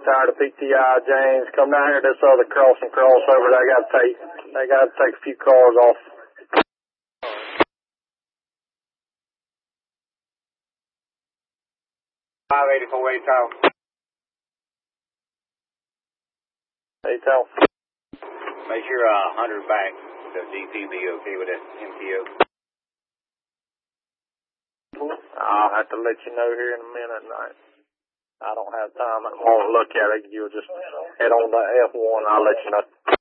tired of PTI, James. Come down here to this other crossing crossover. They got to take a few cars off. 584 ATOL. ATOL. Make sure 100 back. The GP be okay with that MTO. I'll have to let you know here in a minute. I don't have time. I won't look at it. You'll just head on to F1. I'll let you know.